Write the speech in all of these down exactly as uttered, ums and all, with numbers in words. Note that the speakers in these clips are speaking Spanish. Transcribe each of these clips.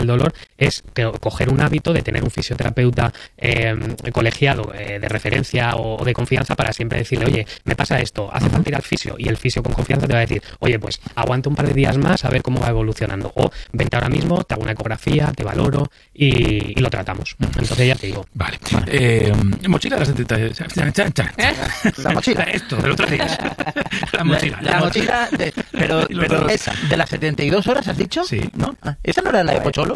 el dolor es que, coger un hábito de tener un fisioterapeuta eh, colegiado eh, de referencia o, o de confianza para siempre decirle, oye, me pasa esto, hace falta ir al fisio, y el fisio con confianza te va a decir, oye, pues aguanta un par de días más a ver cómo va evolucionando, o vente ahora mismo, te hago una ecografía, te valoro y, y lo tratamos. Entonces ya te digo. Vale. Eh, mochila de las setenta y dos. ¿Eh? La mochila. Esto, de los tres días. La mochila. La, la mochila, de, pero, pero esa, de las setenta y dos horas, ¿has dicho? Sí. ¿No? Ah, ¿esa no era la de Pocholo?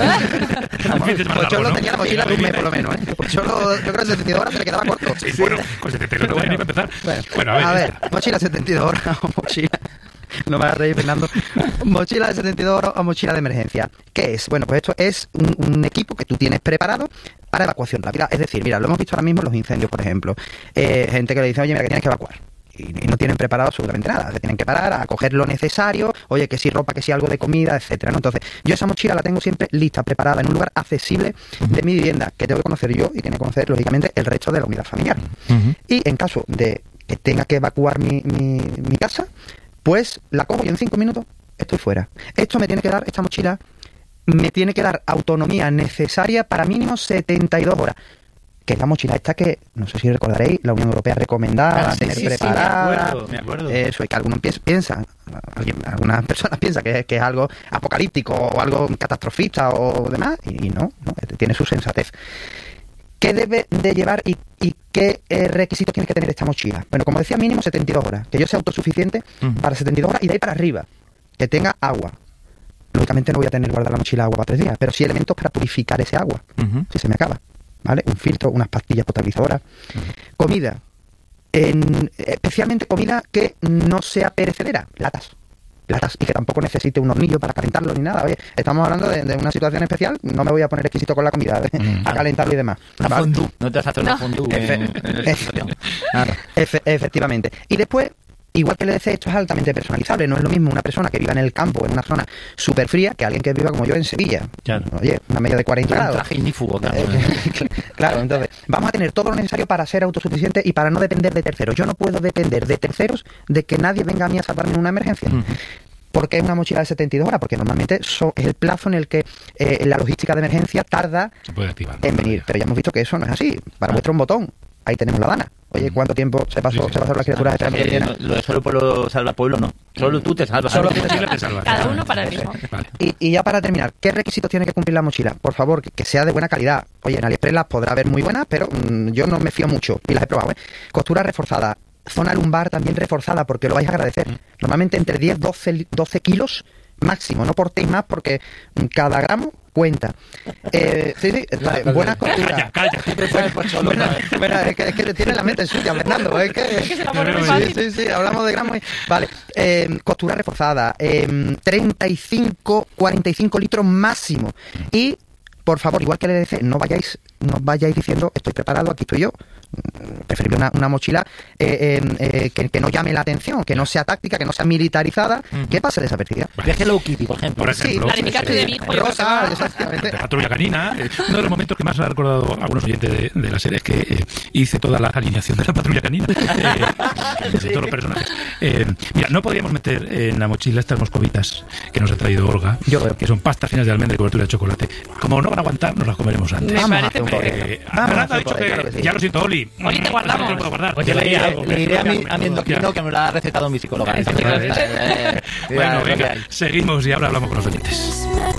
Pocholo tenía la mochila de un mes por lo menos, ¿eh? Pocholo, yo creo que setenta y dos horas se le quedaba corto. Sí, bueno, con setenta y dos no voy a ni empezar. Bueno, bueno, a ver. A ver, mochila setenta y dos horas o mochila... No me hagas reír, Fernando. Mochila de setenta y dos horas o mochila de emergencia. ¿Qué es? Bueno, pues esto es un, un equipo que tú tienes preparado para evacuación rápida. Es decir, mira, lo hemos visto ahora mismo en los incendios, por ejemplo. Eh, gente que le dice, oye, mira, que tienes que evacuar. Y, y no tienen preparado absolutamente nada. Se tienen que parar a coger lo necesario, oye, que si ropa, que si algo de comida, etcétera, ¿no? Entonces, yo esa mochila la tengo siempre lista, preparada, en un lugar accesible de mi vivienda, que tengo que conocer yo y tiene que conocer, lógicamente, el resto de la unidad familiar. Uh-huh. Y en caso de que tenga que evacuar mi, mi, mi casa, pues la cojo y en cinco minutos estoy fuera. Esto me tiene que dar, esta mochila, me tiene que dar autonomía necesaria para mínimo setenta y dos horas. Que es la mochila esta que, no sé si recordaréis, la Unión Europea recomendaba ah, sí, tener sí, preparada. Sí, me acuerdo, me acuerdo. Eso, y que algunos piensan, alguien, algunas personas piensan que, que es algo apocalíptico o algo catastrofista o demás, y, y no, no, tiene su sensatez. ¿Qué debe de llevar y, y qué eh, requisitos tiene que tener esta mochila? Bueno, como decía, mínimo setenta y dos horas. Que yo sea autosuficiente uh-huh. para setenta y dos horas y de ahí para arriba. Que tenga agua. Lógicamente no voy a tener guardar la mochila agua para tres días, pero sí elementos para purificar ese agua, uh-huh. si se me acaba. ¿Vale? Un filtro, unas pastillas potabilizadoras. Uh-huh. Comida. En, especialmente comida que no sea perecedera. Latas. Latas y que tampoco necesite un hornillo para calentarlo ni nada. Oye, estamos hablando de, de una situación especial, no me voy a poner exquisito con la comida, de, mm, a calentarlo y demás. Una ¿vale? fondue. No te vas a hacer una no. fondue. Efe, en, en efe, claro, efe, efectivamente. Y después, igual que le decía, esto es altamente personalizable. No es lo mismo una persona que viva en el campo, en una zona súper fría, que alguien que viva como yo en Sevilla. Claro. Oye, una media de cuarenta grados. Traje ignífugo, claro. Claro, entonces, vamos a tener todo lo necesario para ser autosuficientes y para no depender de terceros. Yo no puedo depender de terceros de que nadie venga a mí a salvarme en una emergencia. Mm. ¿Por qué es una mochila de setenta y dos horas? Porque normalmente so, es el plazo en el que eh, la logística de emergencia tarda se puede activar, en venir. Ya. Pero ya hemos visto que eso no es así. Para ah. muestra un botón. Ahí tenemos la Dana. Oye, ¿cuánto tiempo se pasó, sí, sí. se pasó las criaturas ah, que vienen? Lo de solo pueblo salva pueblo, no. Solo tú te salvas. Solo tú te salvas. Te salvas. Cada uno para el mismo. Vale. Y, y ya para terminar, ¿qué requisitos tiene que cumplir la mochila? Por favor, que, que sea de buena calidad. Oye, en AliExpress las podrá haber muy buenas, pero mmm, yo no me fío mucho y las he probado, ¿eh? Costura reforzada. Zona lumbar también reforzada, porque lo vais a agradecer. Normalmente entre diez a doce kilos máximo, no portéis más porque cada gramo cuenta. Eh, sí, sí, vale, buenas costuras. Calla, calla. Bueno, bueno, es que, es que tiene la mente suya, Fernando. Es que, es que se la pone muy fácil. Sí, sí, sí, hablamos de gramos. Y, vale, eh, costura reforzada, eh, treinta y cinco, cuarenta y cinco litros máximo. Y, por favor, igual que le decía, no vayáis, no vayáis diciendo, estoy preparado, aquí estoy yo. Preferible una, una mochila eh, eh, eh, que, que no llame la atención, que no sea táctica, que no sea militarizada, uh-huh. que pase desapercibida. Viaje Hello Kitty, por ejemplo. Por ejemplo. Sí, la de mi casa y de mi hijo. Rosa, exactamente. De Patrulla Canina. Eh, uno de los momentos que más ha recordado a algunos oyentes de, de la serie es que eh, hice toda la alineación de la Patrulla Canina. Eh, de todos los personajes. Eh, mira, no podríamos meter en la mochila estas moscovitas que nos ha traído Olga, Yo, que son pastas finas de almendra y cobertura de chocolate. Como no van a aguantar, nos las comeremos antes. Me parece eh, Fernando ha dicho que, claro que sí. Ya lo siento, Oli. Oli, te guardamos. No te puedo guardar. Oye, le, le, le iré a mi, a mi endocrino que me lo ha recetado mi psicóloga. Bueno, venga, seguimos y ahora hablamos con los oyentes.